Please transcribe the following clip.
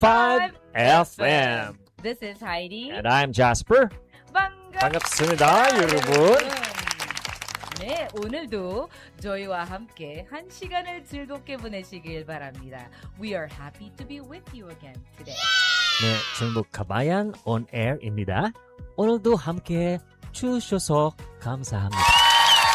FM. This is Heidi. And I'm Jasper. 반갑습니다, 여러분. 네, 오늘도 저희와 함께 한 시간을 즐겁게 보내시길 바랍니다. We are happy to be with you again today. 네, 전북 가바양 on air입니다. 오늘도 함께 주셔서 감사합니다.